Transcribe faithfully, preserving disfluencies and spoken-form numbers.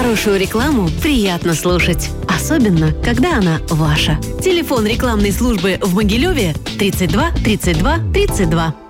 Хорошую рекламу приятно слушать, особенно, когда она ваша. Телефон рекламной службы в Могилеве тридцать два тридцать два тридцать два.